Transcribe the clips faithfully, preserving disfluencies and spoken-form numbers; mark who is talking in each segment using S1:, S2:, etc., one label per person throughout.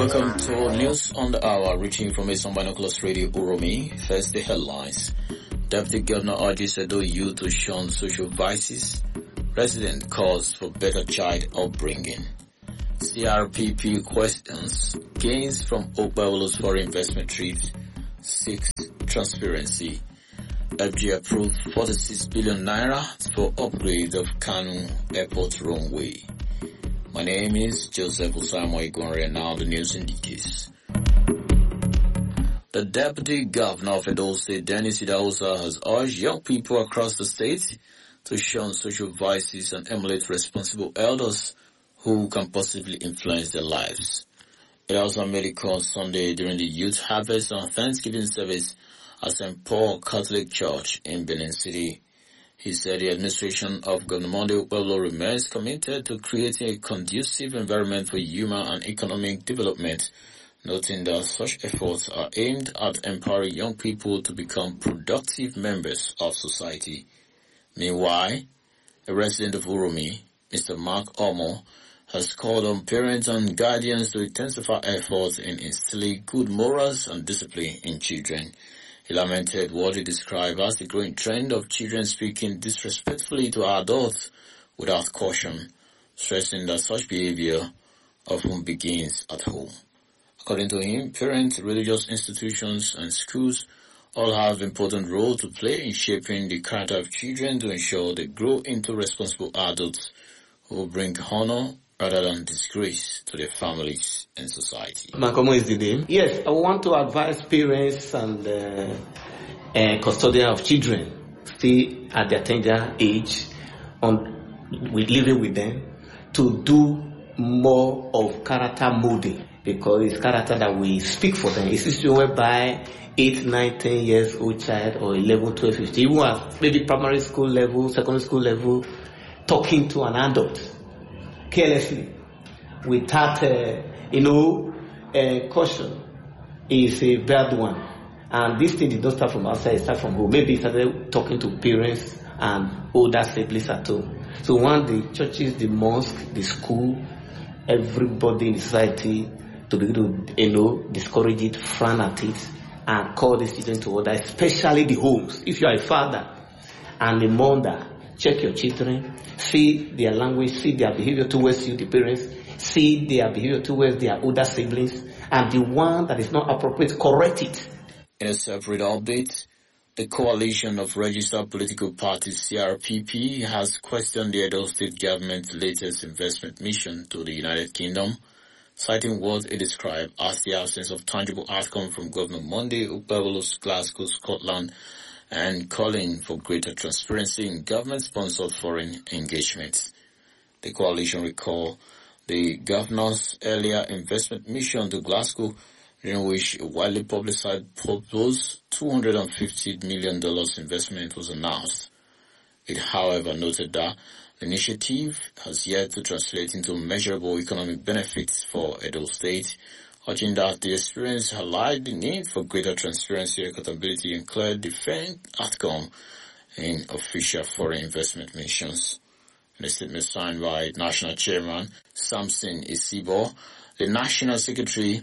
S1: Welcome to News on the Hour, reaching from Mason Binoculars Radio Uromi. First, the headlines. Deputy Governor urges Edo youth to shun social vices. Resident calls for better child upbringing. C R P P questions gains from Okpebholo's foreign investment trips. Six, transparency. F G approved forty-six billion naira for upgrade of Kanu Airport runway. My name is Joseph Osamoy Igwanre, and now the news in details. The Deputy Governor of Edo State, Dennis Idahosa, has urged young people across the state to shun social vices and emulate responsible elders who can positively influence their lives. Idahosa made it call Sunday during the Youth Harvest and Thanksgiving service at Saint Paul Catholic Church in Benin City. He said the administration of Governor Monday Okpebholo remains committed to creating a conducive environment for human and economic development, noting that such efforts are aimed at empowering young people to become productive members of society. Meanwhile, a resident of Uromi, Mister Mark Omo, has called on parents and guardians to intensify efforts in instilling good morals and discipline in children. He lamented what he described as the growing trend of children speaking disrespectfully to adults without caution, stressing that such behavior often begins at home. According to him, parents, religious institutions, and schools all have important role to play in shaping the character of children to ensure they grow into responsible adults who bring honor rather than disgrace to their families and society.
S2: Makomo is the name. Yes, I want to advise parents and uh, uh, custodians of children still at their tender age on with living with them to do more of character molding, because it's character that we speak for them. It's a situation whereby eight, nine, ten years old child or eleven, twelve, fifteen, even at maybe primary school level, secondary school level, talking to an adult carelessly, without, uh, you know, uh, caution, is a bad one. And this thing did not start from outside, it started from home. Maybe it started talking to parents and older siblings at home. So one, the churches, the mosque, the school, everybody in the society to be able to, you know, discourage it, frown at it, and call the children to order, especially the homes. If you are a father and a mother, check your children, see their language, see their behavior towards you, the parents, see their behavior towards their older siblings, and the one that is not appropriate, correct it.
S1: In a separate update, the Coalition of Registered Political Parties, C R P P, has questioned the Edo State government's latest investment mission to the United Kingdom, citing what it described as the absence of tangible outcome from Governor Monday Okpebholo's Glasgow, Scotland, and calling for greater transparency in government-sponsored foreign engagements. The coalition recalled the governor's earlier investment mission to Glasgow, during which a widely publicized proposed two hundred fifty million dollars investment was announced. It, however, noted that the initiative has yet to translate into measurable economic benefits for Edo State, urging that the experience highlighted the need for greater transparency, accountability, and clear defined outcome in official foreign investment missions. In a statement signed by National Chairman Samson Isibo, the National Secretary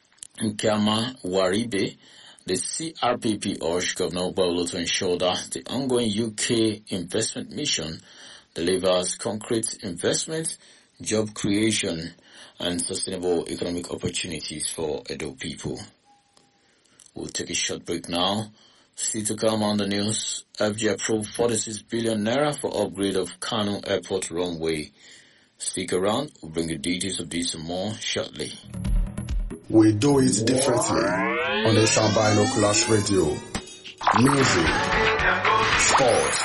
S1: Nkama Waribe, the C R P P urged Governor Okpebholo to ensure that the ongoing U K investment mission delivers concrete investment, job creation, and sustainable economic opportunities for Edo people. We'll take a short break now. Still to come on the news, F G approved forty-six billion naira for upgrade of Kanu Airport runway. Stick around, we'll bring you details of this and more shortly.
S3: We do it differently on the Sound Binoculars Radio. Music, sports,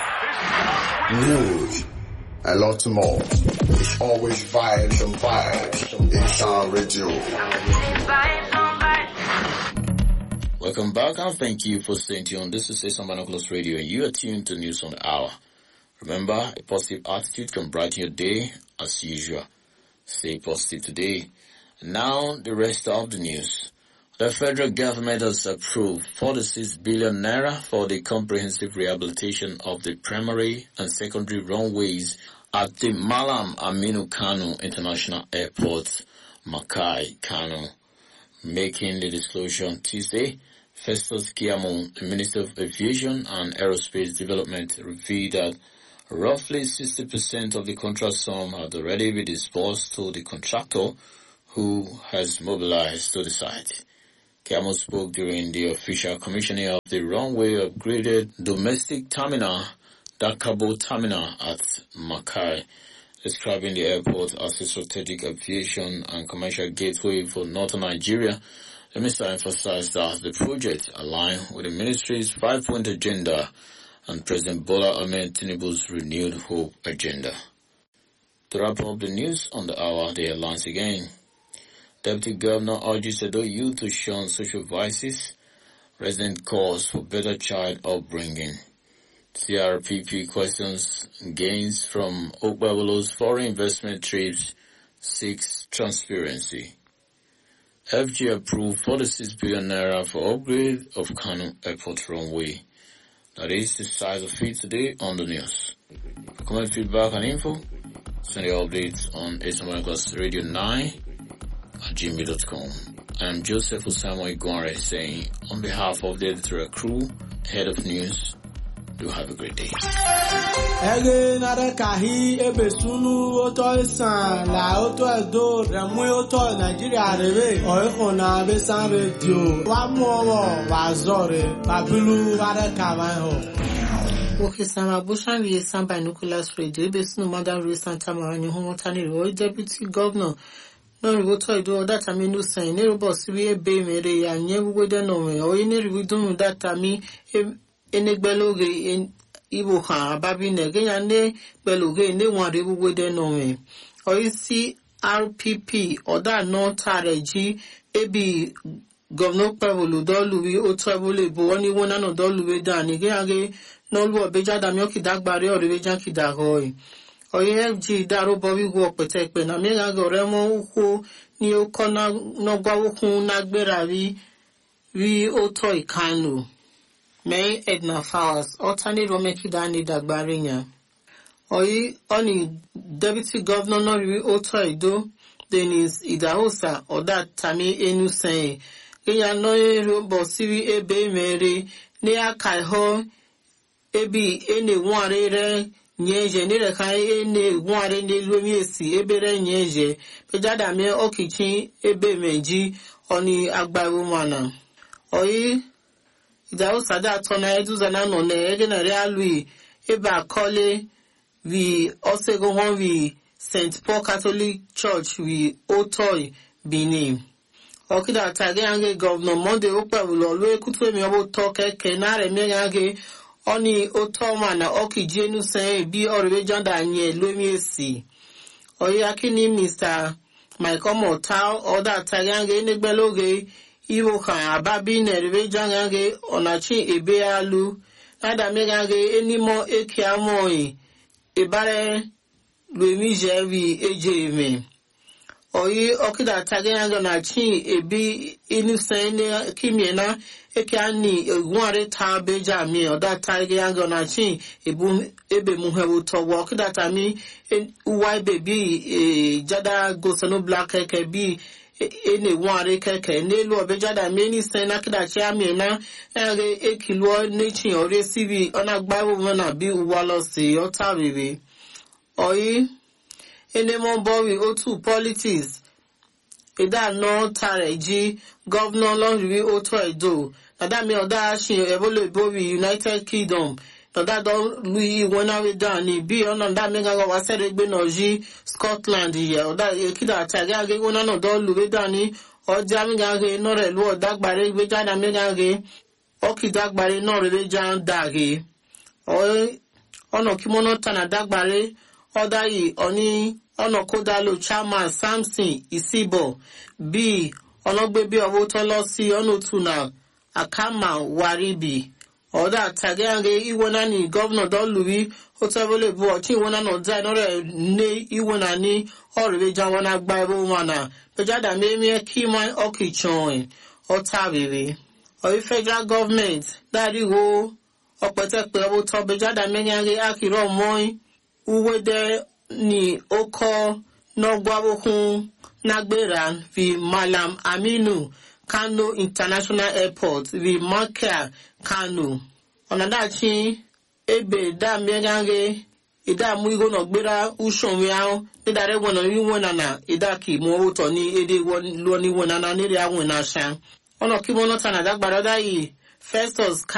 S3: news, a lot more. It's always vibes and vibes in Sound Radio.
S1: Welcome back and thank you for staying tuned. This is Sound Binoculars Radio and you are tuned to News on the Hour. Remember, a positive attitude can brighten your day as usual. Stay positive today. Now, the rest of the news. The federal government has approved forty-six billion naira for the comprehensive rehabilitation of the primary and secondary runways at the Malam Aminu Kano International Airport, Makai, Kano. Making the disclosure on Tuesday, Festus Keyamo, the Minister of Aviation and Aerospace Development, revealed that roughly sixty percent of the contract sum had already been disbursed to the contractor who has mobilized to the site. Keyamo spoke during the official commissioning of the runway upgraded domestic terminal, Dakabo Terminal at Makai, describing the airport as a strategic aviation and commercial gateway for northern Nigeria. The minister emphasized that the project aligned with the ministry's five-point agenda and President Bola Ahmed Tinubu's renewed hope agenda. To wrap up the news on the hour, the headlines again. Deputy Governor urges Edo youth to shun social vices. Resident calls for better child upbringing. C R P P questions gains from Okpebholo's foreign investment trips, seeks transparency. F G approved forty-six billion naira for upgrade of Kano Airport runway. That is the size of it today on the news. For comment, feedback and info, send your updates on eight hundred Radio nine at gmail dot com. I'm Joseph Osamo Igwanre saying, on behalf of the editorial crew, head of news, do have a great day.
S4: Ege nare kahi ebe sunu oto isan la oto edo remu oto Nigeria rebe oiko na besan radio wa muowo wa zore babilu ware kawan ho.
S5: Okay, Sama Bushan we Sam Binoculars Radio ebe sunu Madam Rui Santa Marani Homotani Roy Deputy Governor no go to do that I mean no say ne robo sibi ebe mere ya nyewu de no me o ne rividun that ami enegbeloge en Ibo ha babi nege ya ne beloge ne nware buwe de no me oisi R P P oda no tareji ebi governor Okpebholo doluwi otwebole bo oni wona no doluwe da ni ge age no lu obeja da mi okidagbare orebeja kidahoi oyi F G daro bo wi wo petepe na mi ga gore mo uko ni o kona no gwa ukun na gbera wi wi oto ikanu May Edna Fowers, alternate Romeki Dani Dagbarinya. Oyi, oni Deputy Governor Nori Oto Edo, Dennis Idahosa, or that Tami Enu saying, Eya no bo sivi ebe mere, nea kaiho, ebi ene wanere, nyeje, nere kai ene wanere ne lumiesi, ebere nyeje, pejada me okichi, ebe meji, oni agbaru mana. Oyi, Idao sada tona eduzana no ne egena realui eba kole we also go home we Saint Paul Catholic Church we Otoi Benin. Okida tage ange governor Monday Okpebholo lo ekutu emi obo toke kenare mi ange oni otoma na okije nu se bi orebe janda anye lo mi esi. Oyi akini Mister Michael Motal oda tage ange negbeloge Iwo kan ababi nerve jangange onachi ebe alu nada megange enimo ekiamoi ebare luemi jevi ejeme oyi okida tagange onachi ebi inusene kimiena ekiani egware ta beja mi oda tagange onachi ebu ebe muhebu to okida tami uwai baby e jada gosano black kebi ene ware keke nelu obejada meni sena kidachi amina ere ekilo nechi ore sibi ona gbawo na bi uwalosi otawiwe oyi ene mo bowi otu politics eda no tareji governor Lonriwe Oto Edo nada mi oda shi ebole bowi United Kingdom Toda don lui wona we dani bi ona da me ga wa sere gbe noji Scotland ye oda ekida taga ge wona no do lu we dani oja mi ga ge no re lu oda gbare gbe jada me ga ge okida gbare no re jan dage o ono kimono tana dagbare oda yi oni ono koda lo chairman Samson Isibo bi ologbe bi owo to lo si ono tuna akama waribi Oda tagange iwona ni governor don Louis Otebholo bu ochi iwona no dai no re ne iwona ni orebe jawona gba ebo mana pejada meme kiman okichon otabebe o federal government dari wo opetepe obo to bejada menyange akiro moy uwede ni oko no gwabokun Nagberan vi Malam Aminu Kano International Airport vi Makia Kano. Onadachi ebe da mmegange ida mu igo no gbera ushonwe ahụ ida re wona ri wona na ida ki mo oto ni ede won lo ni wona na ni re awon na sha. Ono ki mo no tana da gbara da yi Festus